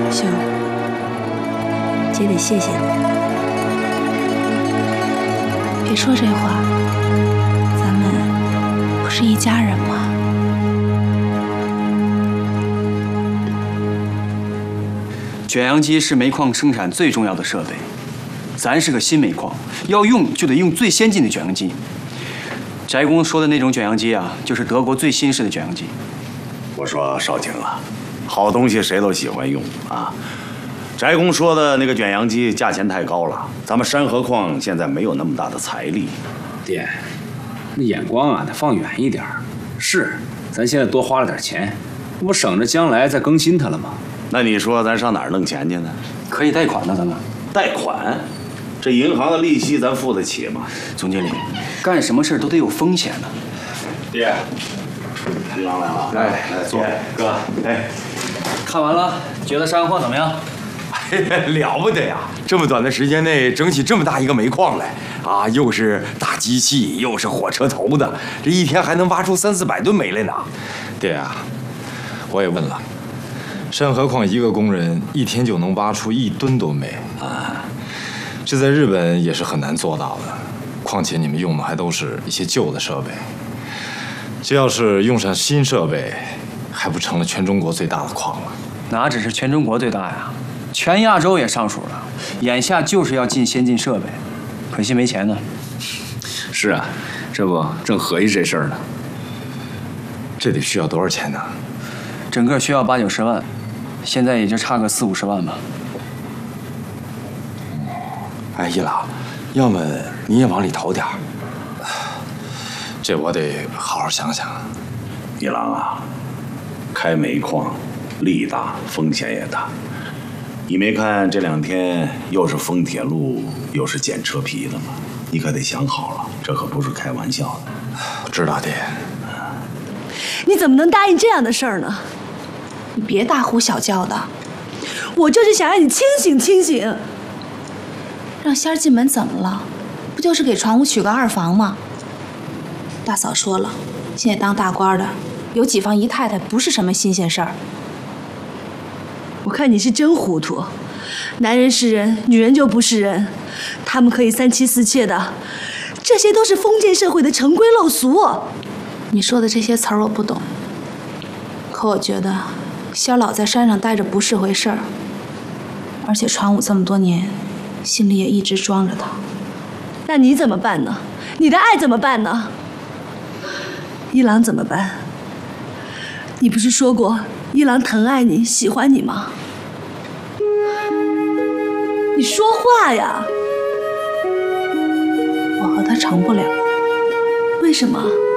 秀儿，姐得谢谢你。 别说这话，咱们不是一家人吗？ 卷扬机是煤矿生产最重要的设备，咱是个新煤矿，要用就得用最先进的卷扬机。翟工说的那种卷扬机啊，就是德国最新式的卷扬机。 我说少卿啊，好东西谁都喜欢用啊。翟工说的那个卷扬机价钱太高了，咱们山河矿现在没有那么大的财力。 爹，那眼光啊得放远一点。是，咱现在多花了点钱，这不省着将来再更新它了吗？ 那你说咱上哪儿弄钱去呢？ 可以贷款呢，咱们。 贷款？这银行的利息咱付得起吗？ 总经理，干什么事都得有风险呢。 爹， 李郎来了， 来坐。哥， 哎， 看完了，觉得山河矿怎么样？ 了不得呀！这么短的时间内整起这么大一个煤矿来啊，又是大机器，又是火车头的，这一天还能挖出300-400吨煤来呢。 爹啊，我也问了，山河矿一个工人一天就能挖出1吨多煤啊，这在日本也是很难做到的。况且你们用的还都是一些旧的设备，这要是用上新设备，还不成了全中国最大的矿了？ 哪只是全中国最大呀？全亚洲也上数了，眼下就是要进先进设备，可惜没钱呢。 是啊，这不正合计这事儿呢。 这得需要多少钱呢？ 整个需要80-90万，现在也就差个40-50万吧。 哎，一郎，要么你也往里投点儿。 这我得好好想想。 一郎啊，开煤矿利大风险也大。你没看这2天又是封铁路又是剪车皮的吗？你可得想好了，这可不是开玩笑的。 我知道，爹。 你怎么能答应这样的事儿呢？ 你别大呼小叫的， 我就是想让你清醒清醒。 让仙儿进门怎么了？不就是给船务娶个2房吗？大嫂说了，现在当大官的有几房姨太太不是什么新鲜事儿。 我看你是真糊涂，男人是人，女人就不是人。他们可以3妻4妾的，这些都是封建社会的陈规陋俗。 你说的这些词儿我不懂，可我觉得仙儿老在山上待着不是回事儿，而且传武这么多年，心里也一直装着他。 那你怎么办呢？你的爱怎么办呢？一郎怎么办？你不是说过一郎疼爱你、喜欢你吗？你说话呀！ 我和他成不了。 为什么？